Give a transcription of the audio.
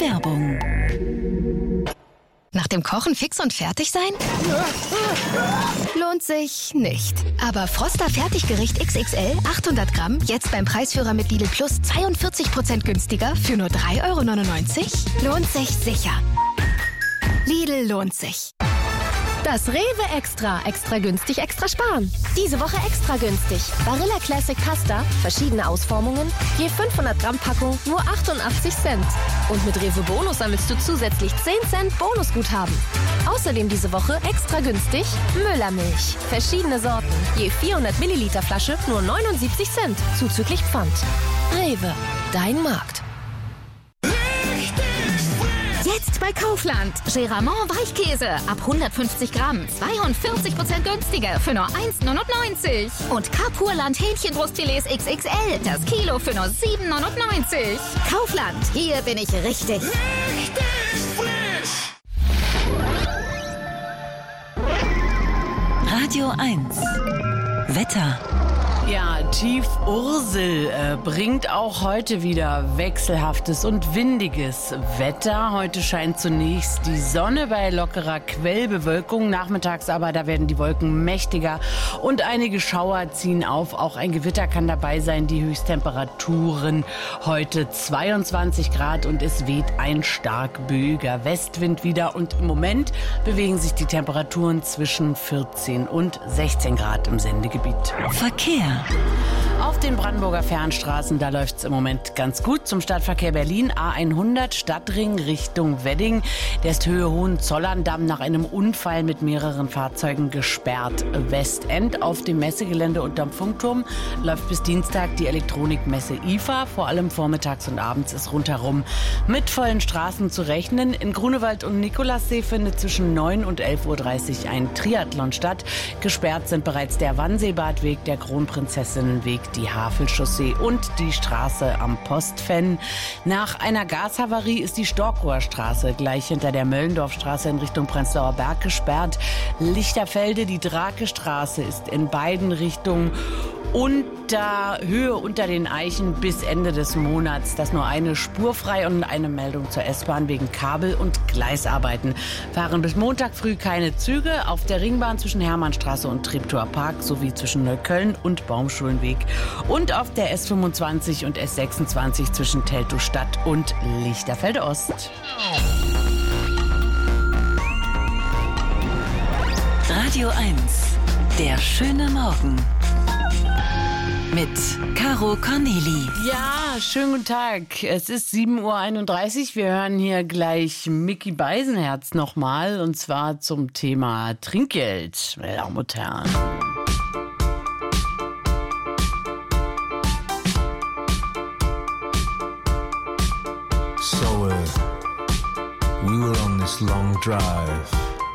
Werbung. Nach dem Kochen fix und fertig sein? Lohnt sich nicht. Aber Froster Fertiggericht XXL 800 Gramm jetzt beim Preisführer mit Lidl Plus 42% günstiger für nur 3,99 €? Lohnt sich sicher. Lidl lohnt sich. Das Rewe Extra. Extra günstig, extra sparen. Diese Woche extra günstig. Barilla Classic Pasta, verschiedene Ausformungen, je 500 Gramm Packung, nur 88 Cent. Und mit Rewe Bonus sammelst du zusätzlich 10 Cent Bonusguthaben. Außerdem diese Woche extra günstig Müllermilch. Verschiedene Sorten, je 400 Milliliter Flasche, nur 79 Cent, zuzüglich Pfand. Rewe, dein Markt. Jetzt bei Kaufland. Geramont Weichkäse ab 150 Gramm. 42% günstiger für nur 1,99 €. Und Kapurland Hähnchenbrustfilets XXL. Das Kilo für nur 7,99 €. Kaufland. Hier bin ich richtig. Radio 1. Wetter. Ja, Tief Ursel bringt auch heute wieder wechselhaftes und windiges Wetter. Heute scheint zunächst die Sonne bei lockerer Quellbewölkung. Nachmittags aber, da werden die Wolken mächtiger und einige Schauer ziehen auf. Auch ein Gewitter kann dabei sein. Die Höchsttemperaturen heute 22 Grad und es weht ein stark böiger Westwind wieder. Und im Moment bewegen sich die Temperaturen zwischen 14 und 16 Grad im Sendegebiet. Verkehr. Auf den Brandenburger Fernstraßen, da läuft es im Moment ganz gut. Zum Stadtverkehr Berlin, A100, Stadtring Richtung Wedding. Der ist Höhe Hohenzollern-Damm nach einem Unfall mit mehreren Fahrzeugen gesperrt. Westend auf dem Messegelände unterm Funkturm läuft bis Dienstag die Elektronikmesse IFA. Vor allem vormittags und abends ist rundherum mit vollen Straßen zu rechnen. In Grunewald und Nikolassee findet zwischen 9 und 11:30 Uhr ein Triathlon statt. Gesperrt sind bereits der Wannseebadweg, der Kronprinzessinnenweg, die Havelchaussee und die Straße am Postfenn. Nach einer Gashavarie ist die Storkower Straße gleich hinter der Möllendorfstraße in Richtung Prenzlauer Berg gesperrt. Lichterfelde, die Drakestraße ist in beiden Richtungen unter Höhe unter den Eichen bis Ende des Monats. Das nur eine Spur frei und eine Meldung zur S-Bahn wegen Kabel- und Gleisarbeiten. Fahren bis Montag früh keine Züge auf der Ringbahn zwischen Hermannstraße und Treptower Park sowie zwischen Neukölln und Baumschulenweg. Und auf der S25 und S26 zwischen Teltow-Stadt und Lichterfelde Ost. Radio 1. Der schöne Morgen. Mit Caro Corneli. Ja, schönen guten Tag. Es ist 7:31 Uhr. Wir hören hier gleich Micky Beisenherz nochmal. Und zwar zum Thema Trinkgeld, meine Damen und Herren. So, we were on this long drive.